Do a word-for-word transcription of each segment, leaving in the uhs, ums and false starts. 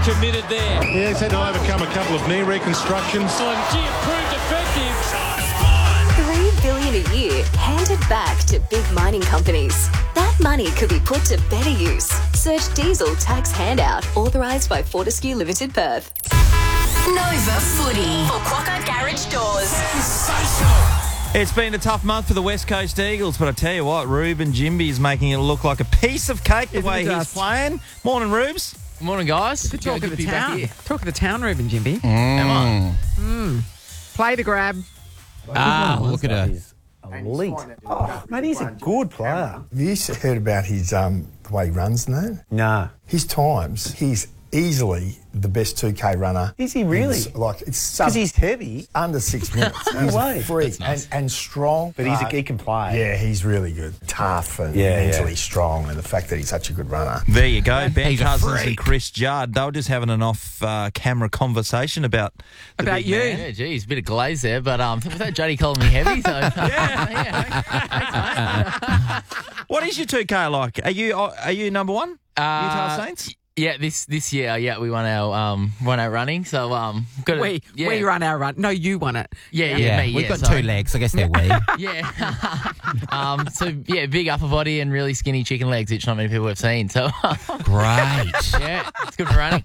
committed there. Yeah, he's had to overcome a couple of knee reconstructions. Excellent. Gee, it proved effective. Three billion a year handed back to big mining companies. That money could be put to better use. Search diesel tax handout authorised by Fortescue Limited Perth. Nova Footy for Quokka Garage Doors. It's been a tough month for the West Coast Eagles, but I tell you what, Ruben Jimby is making it look like a piece of cake the Isn't way it he's just? playing. Morning, Rubes. Morning, guys. The talk Good of to the be back town. here. Talk of the town, Ruben Jimby. Am I? Play the grab. Ah, look at her. Elite. Oh, mate, he's a good player. Have you heard about his um, the way he runs and that? Nah. His times, he's easily the best two K runner. Is he really? It's like it's sub, Because he's heavy, under six minutes. No he's way. a freak and, and strong. but he's a, he can play. Yeah, he's really good. Tough and Yeah, mentally yeah. strong, and the fact that he's such a good runner. There you go. Ben He's a Cousins freak. and Chris Judd. They were just having an off-camera conversation about the About big you. man. Yeah, geez, a bit of glaze there, but um, without Juddy calling me heavy, so yeah. What is your two K like? Are you are you number one? Utah Uh, Saints? Yeah, this this year, yeah, we won our um won our running, so um, got We yeah, we run our run. No, you won it. yeah, yeah, me, we've yeah, got sorry. two legs. I guess they're we. Yeah. um. So yeah, big upper body and really skinny chicken legs, which not many people have seen. So Great. yeah, it's good for running.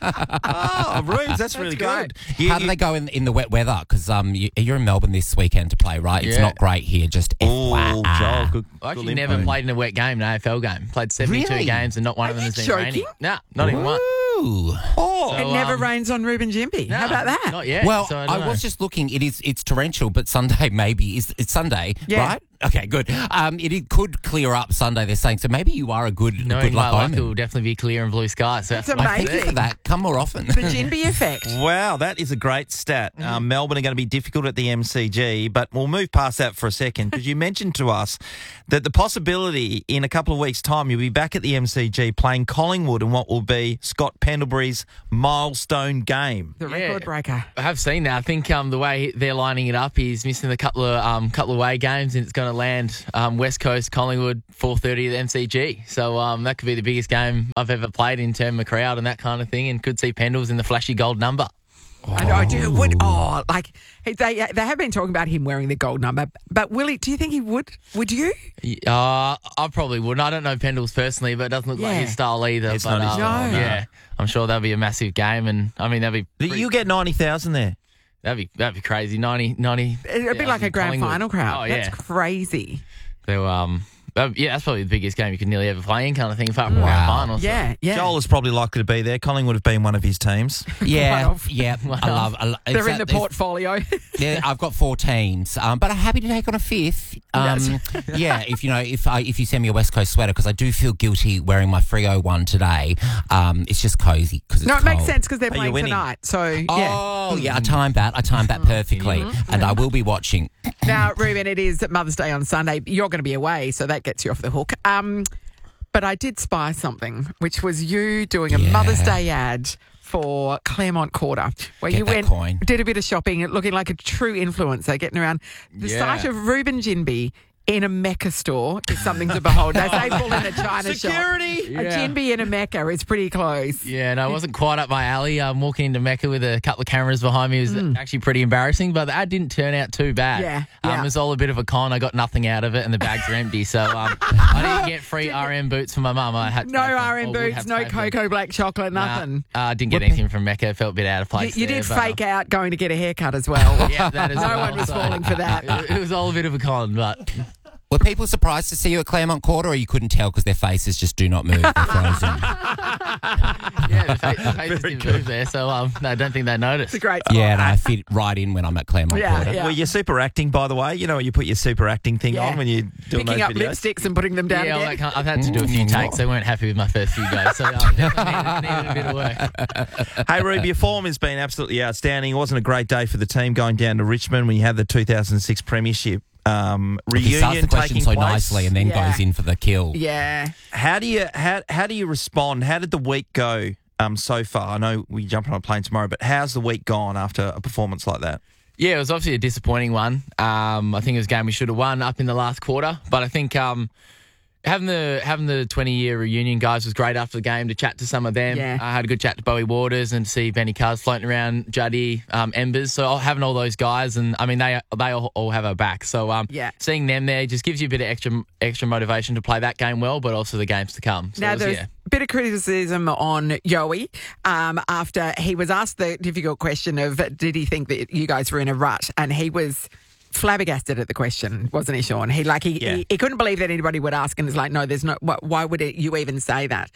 Oh, Rubes, that's really great. good. You- How do you- they go in, in the wet weather? Because um, you, you're in Melbourne this weekend to play, right? It's Yeah. not great here. Just Oh, F Y I. Joel, good. I actually good never info. played in a wet game, an A F L game. Played seventy-two Really? games and not one Are of them you has been joking? raining. Nah, not even one. Ooh. Oh, It So, never um, rains on Ruben Jimby. No, How about that? Not yet. Well, so I, I, don't know. was just looking. It is it's torrential, but Sunday maybe is it's Sunday, Yeah. right? Okay, good. Um, it, it could clear up Sunday. They're saying so. Maybe you are a good No, a good my luck luck omen. will definitely be clear and blue sky. So That's that's what I amazing. Thank you for that. Come more often. The Jimby effect. wow, that is a great stat. Mm-hmm. Um, Melbourne are going to be difficult at the M C G, but we'll move past that for a second because you mentioned to us that the possibility in a couple of weeks' time you'll be back at the M C G playing Collingwood in what will be Scott Pendlebury's milestone game. The Yeah. record breaker. I have seen that. I think um, the way they're lining it up, he's missing a couple of um, couple of away games, and it's going to land um, West Coast Collingwood four thirty at the M C G. So um, that could be the biggest game I've ever played in terms of crowd and that kind of thing, and could see Pendles in the flashy gold number. I know. I do. Would oh, like he- they they have been talking about him wearing the gold number, but will he? Do you think he would? Would you? Uh, I probably wouldn't. I don't know Pendles personally, but it doesn't look Yeah. like his style either. It's but, not his um, style, no. Yeah, I'm sure that'll be a massive game, and I mean that'll be pretty- You get ninety thousand there. that'd be that'd be crazy. ninety, ninety It'd be like a grand Collingwood. final crowd. Oh yeah. That's crazy. So, um, that- yeah, that's probably the biggest game you could nearly ever play in, kind of thing. Apart from grand final. so- Yeah, yeah. Joel is probably likely to be there. Collingwood have been one of his teams. Yeah, Well, yeah. I love. I lo- They're in the exactly. portfolio. Yeah, I've got four teams, um, but I'm happy to take on a fifth. Um, yeah, if you know, if I, if you send me a West Coast sweater, because I do feel guilty wearing my Freo one today. Um, it's just cozy because it's No, it makes cold. sense because they're Are you playing winning? tonight. So yeah. Oh yeah, I timed that. I timed that perfectly, and I will be watching. Now, Ruben, it is Mother's Day on Sunday. You're going to be away, so that gets you off the hook. Um, but I did spy something, which was you doing a Yeah. Mother's Day ad for Claremont Quarter, where Get you that went, coin. did a bit of shopping, looking like a true influencer, getting around. The Yeah. sight of Ruben Jinby in a Mecca store is something to behold. As they pull in a China Security! shop. A Jinby in a Mecca is pretty close. Yeah, no, it wasn't quite up my alley. Um, walking into Mecca with a couple of cameras behind me was actually pretty embarrassing, but the ad didn't turn out too bad. Mm. Yeah, Um, yeah. It was all a bit of a con. I got nothing out of it, and the bags were empty. So um, I didn't get free R M boots for my mum. I had to No pay for them, R M or would boots, have to no pay for them. cocoa black chocolate, Nah, nothing. uh, I didn't get anything from Mecca. It felt a bit out of You, place. you there, did but, fake um, out going to get a haircut as well. Yeah, that is No well, one was so- falling for that. It, it was all a bit of a con, but Were people surprised to see you at Claremont Quarter, or you couldn't tell because their faces just do not move? They're frozen. yeah, the face, the faces didn't move there. So um, no, I don't think they noticed. It's a great Yeah, and I fit right in when I'm at Claremont Yeah, Quarter. yeah. Were you super acting, by the way? You know, you put your super acting thing Yeah. on when you're doing Picking those up videos. lipsticks and putting them down Yeah, all again. that kind I've had to do a few takes. They weren't happy with my first few goes, so um, definitely needed, needed a bit of work. Hey, Ruby, your form has been absolutely outstanding. It wasn't a great day for the team going down to Richmond when you had the two thousand six Premiership um, He starts reunion the question taking so place. nicely and then Yeah. goes in for the kill. Yeah. How do you how how do you respond? How did the week go um, so far? I know we jump on a plane tomorrow, but how's the week gone after a performance like that? Yeah, it was obviously a disappointing one. Um, I think it was a game we should have won up in the last quarter, but I think um, having the having the twenty year reunion, guys, was great after the game to chat to some of them. Yeah. I had a good chat to Bowie Waters and to see Benny Cars floating around, Juddy, um, Embers. So having all those guys, and I mean they they all, all have our back. So um, Yeah. seeing them there just gives you a bit of extra extra motivation to play that game well, but also the games to come. So Now, it was, there's yeah. a bit of criticism on Yowie um, after he was asked the difficult question of did he think that you guys were in a rut, and he was flabbergasted at the question, wasn't he, Sean? He like he, Yeah. he, he couldn't believe that anybody would ask, and it's like, no, there's no. Why, why would it, you even say that?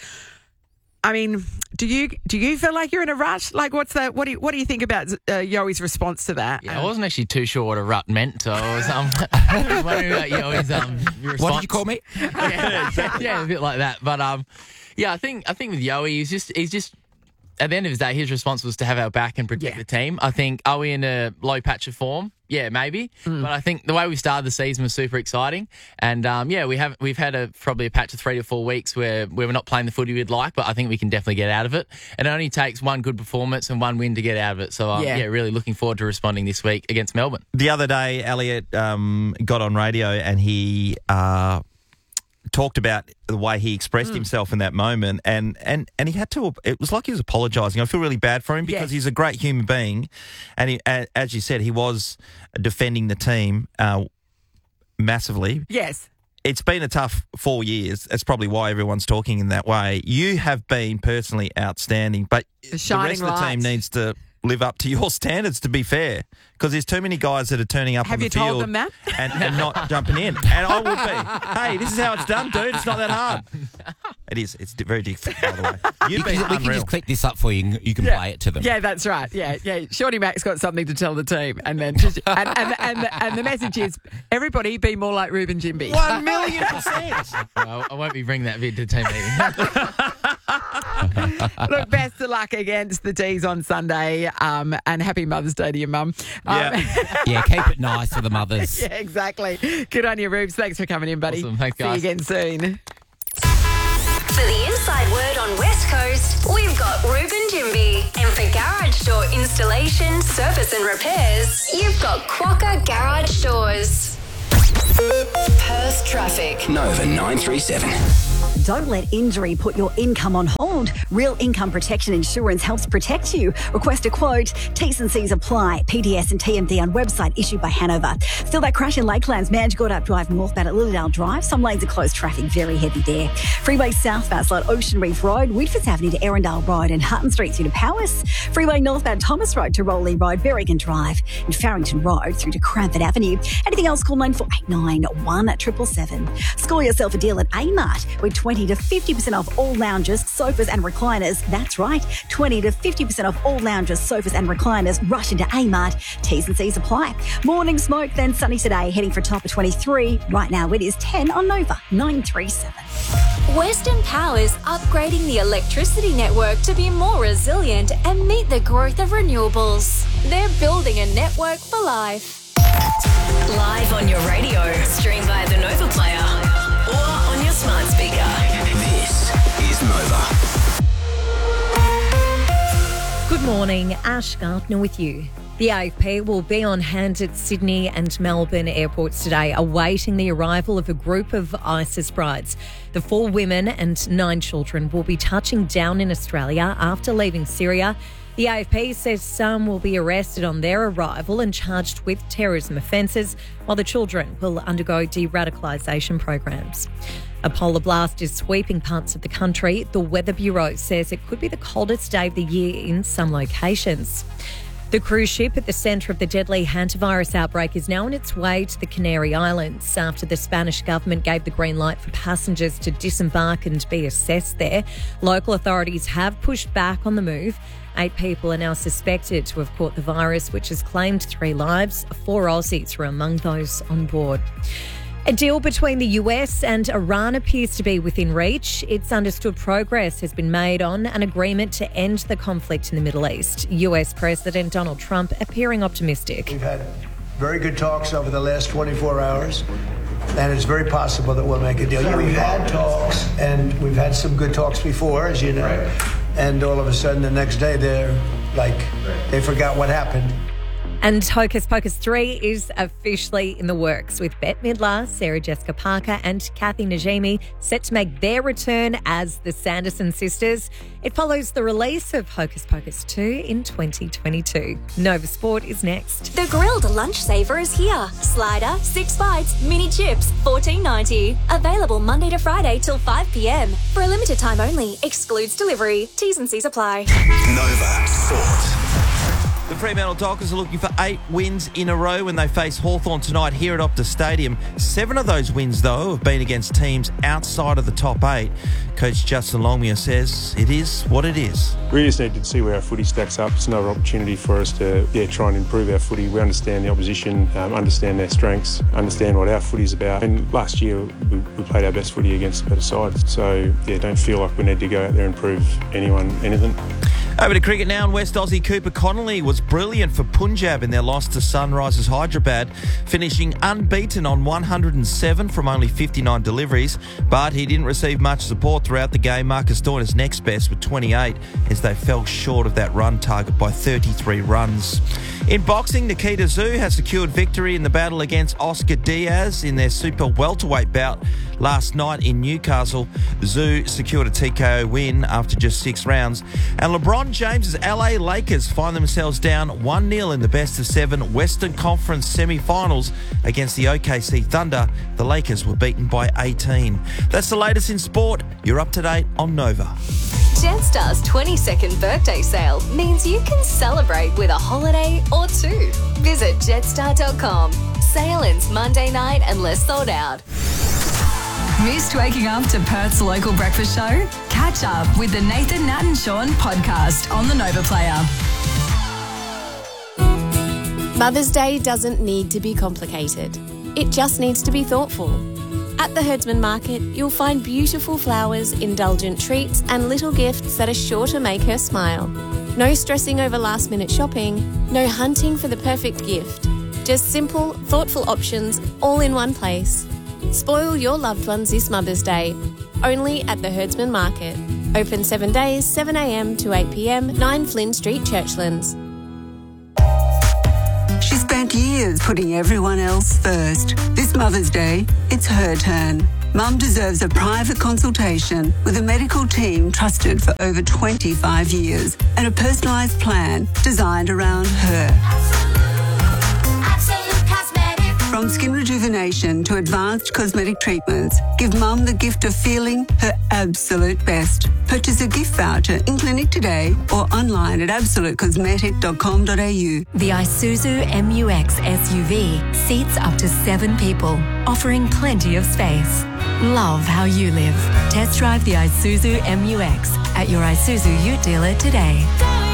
I mean, do you do you feel like you're in a rut? Like, what's that? What do you, what do you think about uh, Yoey's response to that? Yeah, I wasn't actually too sure what a rut meant, so I was um, I was wondering about Yoey's um, response. What did you call me? yeah, yeah, a bit like that. But um, yeah, I think I think with Yoey, he's just he's just at the end of his day, his response was to have our back and protect Yeah. the team. I think, are we in a low patch of form? Yeah, maybe. Mm. But I think the way we started the season was super exciting. And um, yeah, we have we've had a probably a patch of three to four weeks where, where we're not playing the footy we'd like, but I think we can definitely get out of it. It only takes one good performance and one win to get out of it. So um, Yeah. yeah. really looking forward to responding this week against Melbourne. The other day, Elliot um, got on radio and he uh, talked about the way he expressed himself in that moment, and, and, and he had to. It was like he was apologising. I feel really bad for him because Yes. he's a great human being, and he, a- as you said, he was defending the team uh, massively. Yes. It's been a tough four years. That's probably why everyone's talking in that way. You have been personally outstanding, but The the shining rest of the team lights. needs to live up to your standards, to be fair, because there's too many guys that are turning up Have on the you field told them that? and, and not jumping in. And I would be. Hey, this is how it's done, dude. It's not that hard. It is. It's di- very difficult, by the way. You've You been can, we can unreal. just click this up for you and you can play it to them. Yeah, that's right. Yeah, yeah. Shorty Mac's got something to tell the team, and then just, and, and, and, the, and the message is everybody be more like Ruben Jimby. One million percent. I, I won't be bringing that vid to team meeting. Look, best of luck against the D's on Sunday, um, and happy Mother's Day to your mum. Um, Yeah. Yeah, keep it nice for the mothers. yeah, exactly. Good on you, Rubes. Thanks for coming in, buddy. Awesome. Thanks, See you guys. again soon. For the inside word on West Coast, we've got Ruben Jimby. And for garage door installation, service and repairs, you've got Quokka Garage Doors. Perth traffic. Nova nine three seven. Don't let injury put your income on hold. Real Income Protection Insurance helps protect you. Request a quote. T's and C's apply. P D S and T M D on website issued by Hanover. Still that crash in Lakelands, Manjgordup Drive northbound at Lilydale Drive. Some lanes are closed, traffic very heavy there. Freeway southbound slot Ocean Reef Road, Whitfords Avenue to Erindale Road and Hutton Street through to Powys. Freeway northbound Thomas Road to Rowley Road, Berrigan Drive and Farrington Road through to Cranford Avenue. Anything else, call nine four eight nine one seven seven. Score yourself a deal at A-Mart with twenty to fifty percent off all lounges, sofas and recliners. That's right, twenty to fifty percent off all lounges, sofas and recliners. Rush into A-Mart. T's and C's apply. Morning smoke, then sunny today, heading for a top of twenty-three. Right now it is ten on Nova nine three seven. Western Power is upgrading the electricity network to be more resilient and meet the growth of renewables. They're building a network for life. Live on your radio, stream via the Nova Player, or on your smart speaker. This is Nova. Good morning, Ash Gardner with you. The A F P will be on hand at Sydney and Melbourne airports today, awaiting the arrival of a group of ISIS brides. The four women and nine children will be touching down in Australia after leaving Syria. The A F P says some will be arrested on their arrival and charged with terrorism offences, while the children will undergo de-radicalisation programs. A polar blast is sweeping parts of the country. The Weather Bureau says it could be the coldest day of the year in some locations. The cruise ship at the centre of the deadly hantavirus outbreak is now on its way to the Canary Islands after the Spanish government gave the green light for passengers to disembark and be assessed there. Local authorities have pushed back on the move. Eight people are now suspected to have caught the virus, which has claimed three lives. Four Aussies were among those on board. A deal between the U S and Iran appears to be within reach. It's understood progress has been made on an agreement to end the conflict in the Middle East. U S President Donald Trump appearing optimistic. We've had very good talks over the last twenty-four hours, and it's very possible that we'll make a deal. We've had talks, and we've had some good talks before, as you know, and all of a sudden the next day they're like, they forgot what happened. And Hocus Pocus three is officially in the works, with Bette Midler, Sarah Jessica Parker and Kathy Najimy set to make their return as the Sanderson sisters. It follows the release of Hocus Pocus two in twenty twenty-two. Nova Sport is next. The grilled lunch saver is here. Slider, six bites, mini chips, fourteen ninety. Available Monday to Friday till five p.m. For a limited time only. Excludes delivery. T's and C's apply. Nova Sport. The Fremantle Dockers are looking for eight wins in a row when they face Hawthorn tonight here at Optus Stadium. Seven of those wins, though, have been against teams outside of the top eight. Coach Justin Longmuir says it is what it is. We just need to see where our footy stacks up. It's another opportunity for us to yeah, try and improve our footy. We understand the opposition, um, understand their strengths, understand what our footy's about. And last year, we, we played our best footy against better sides. So, yeah, don't feel like we need to go out there and prove anyone anything. Over to cricket now, and West Aussie Cooper Connolly was brilliant for Punjab in their loss to Sunrisers Hyderabad, finishing unbeaten on one hundred seven from only fifty-nine deliveries. But he didn't receive much support throughout the game. Marcus Stoiner's next best with twenty-eight, as they fell short of that run target by thirty-three runs. In boxing, Nikita Tszyu has secured victory in the battle against Oscar Diaz in their super welterweight bout last night in Newcastle. Tszyu secured a T K O win after just six rounds. And LeBron James's L A Lakers find themselves down one nil in the best of seven Western Conference semi-finals against the O K C Thunder. The Lakers were beaten by eighteen. That's the latest in sport. You're up to date on Nova. Jetstar's twenty-second birthday sale means you can celebrate with a holiday or two. Visit jetstar dot com. Sale ends Monday night unless sold out. Missed waking up to Perth's local breakfast show? Catch up with the Nathan, Nat and Sean podcast on the Nova Player. Mother's Day doesn't need to be complicated. It just needs to be thoughtful. At the Herdsman Market, you'll find beautiful flowers, indulgent treats and little gifts that are sure to make her smile. No stressing over last-minute shopping, no hunting for the perfect gift. Just simple, thoughtful options all in one place. Spoil your loved ones this Mother's Day, only at the Herdsman Market. Open seven days, seven a.m. to eight p.m, nine Flynn Street, Churchlands. She spent years putting everyone else first. This Mother's Day, it's her turn. Mum deserves a private consultation with a medical team trusted for over twenty-five years and a personalised plan designed around her. From skin rejuvenation to advanced cosmetic treatments, give Mum the gift of feeling her absolute best. Purchase a gift voucher in clinic today or online at absolute cosmetic dot com dot a u. The Isuzu M U X S U V seats up to seven people, offering plenty of space. Love how you live. Test drive the Isuzu M U X at your Isuzu Ute dealer today.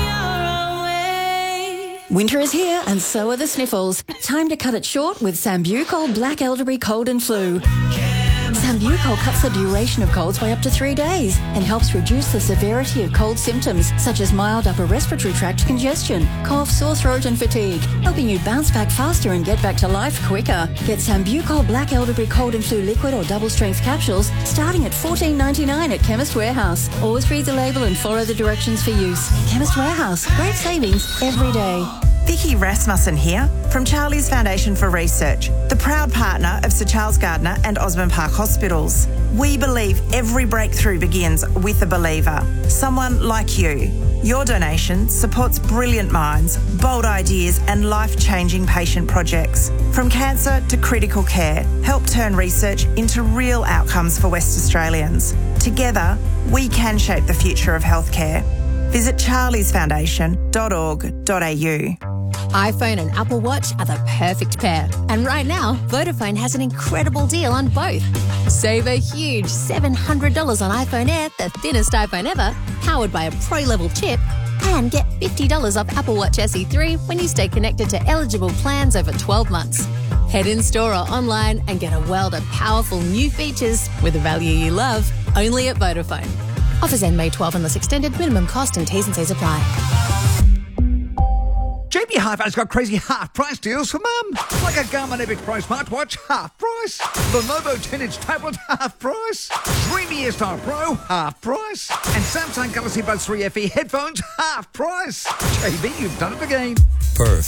Winter is here and so are the sniffles. Time to cut it short with Sambucol Black Elderberry Cold and Flu. Sambucol cuts the duration of colds by up to three days and helps reduce the severity of cold symptoms such as mild upper respiratory tract congestion, cough, sore throat and fatigue, helping you bounce back faster and get back to life quicker. Get Sambucol Black Elderberry Cold and Flu liquid or double strength capsules starting at fourteen ninety-nine at Chemist Warehouse. Always read the label and follow the directions for use. Chemist Warehouse, great savings every day. Vicky Rasmussen here from Charlie's Foundation for Research, the proud partner of Sir Charles Gardner and Osborne Park Hospitals. We believe every breakthrough begins with a believer, someone like you. Your donation supports brilliant minds, bold ideas and life-changing patient projects. From cancer to critical care, help turn research into real outcomes for West Australians. Together, we can shape the future of healthcare. Visit charlies foundation dot org dot a u. iPhone and Apple Watch are the perfect pair. And right now, Vodafone has an incredible deal on both. Save a huge seven hundred dollars on iPhone Air, the thinnest iPhone ever, powered by a pro-level chip, and get fifty dollars off Apple Watch S E three when you stay connected to eligible plans over twelve months. Head in store or online and get a world of powerful new features with a value you love, only at Vodafone. Offers end May twelfth unless extended. Minimum cost and T's and C's apply. J B Hi-Fi's got crazy half-price deals for Mum. Like a Garmin Epic Pro smartwatch, half price. The Lenovo ten-inch tablet, half price. Dreamy Airstyle Pro, half price. And Samsung Galaxy Buds three F E headphones, half price. J B, you've done it again. Perth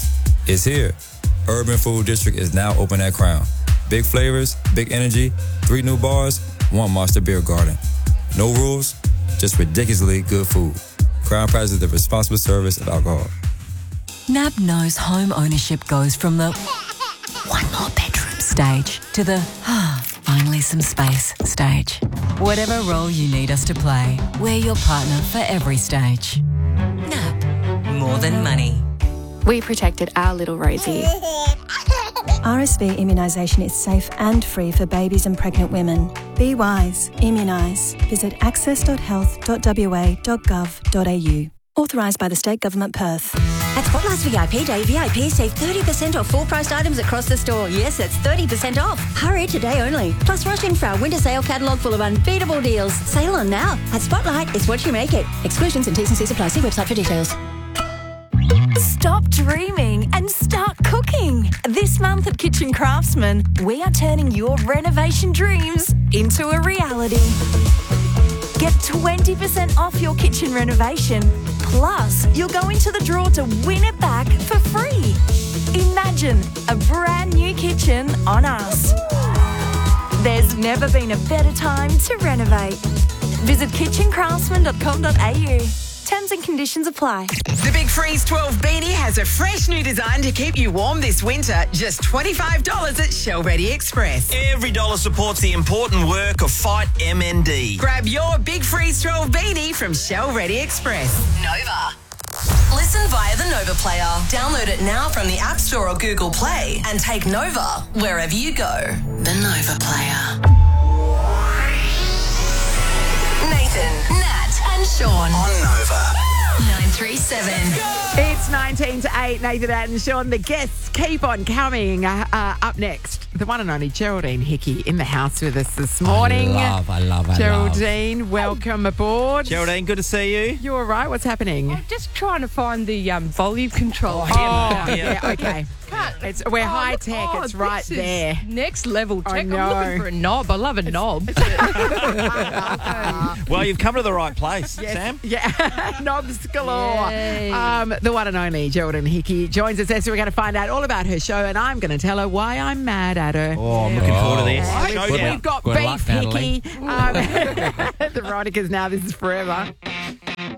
It's here. Urban Food District is now open at Crown. Big flavors, big energy, three new bars, one Monster Beer Garden. No rules, just ridiculously good food. Crown practices the responsible service of alcohol. N A B knows home ownership goes from the one more bedroom stage to the ah, finally some space stage. Whatever role you need us to play, we're your partner for every stage. N A B, more than money. We protected our little Rosie. R S V immunisation is safe and free for babies and pregnant women. Be wise. Immunise. Visit access dot health dot w a dot gov dot a u. Authorised by the State Government, Perth. At Spotlight's V I P Day, V I Ps save thirty percent off full-priced items across the store. Yes, that's thirty percent off. Hurry today only. Plus, rush in for our winter sale catalogue full of unbeatable deals. Sale on now. At Spotlight, it's what you make it. Exclusions and T's and C's apply. See website for details. Stop dreaming and start cooking. This month at Kitchen Craftsman, we are turning your renovation dreams into a reality. Get twenty percent off your kitchen renovation. Plus, you'll go into the draw to win it back for free. Imagine a brand new kitchen on us. There's never been a better time to renovate. Visit kitchen craftsman dot com dot a u. Terms and conditions apply. The Big Freeze twelve beanie has a fresh new design to keep you warm this winter. Just twenty-five dollars at Shell Ready Express. Every dollar supports the important work of Fight M N D. Grab your Big Freeze twelve beanie from Shell Ready Express. Nova. Listen via the Nova Player. Download it now from the App Store or Google Play and take Nova wherever you go. The Nova Player. Nathan, Nat and Sean. On Nova. nine three seven. It's nineteen to eight. Nathan and Sean. The guests keep on coming. Uh, uh, up next, the one and only Geraldine Hickey in the house with us this morning. I love, I love, I Geraldine, love. welcome aboard. Geraldine, good to see you. You all right? What's happening? I'm just trying to find the um, volume control. Oh, here. yeah, okay. It's, we're Oh, high look, tech. oh, it's right this is there. Next level tech. I I'm know. looking for a knob. I love a knob. Well, you've come to the right place, Yes. Sam. Yeah, knobs galore. Yay. Um, the one and only Geraldine Hickey joins us as we're going to find out all about her show, and I'm going to tell her why I'm mad at her. Oh, I'm looking forward to this. Yeah, Show we've, down. we've got Good luck, beef, Natalie. Hickey. Um, the Veronicas now. This is forever.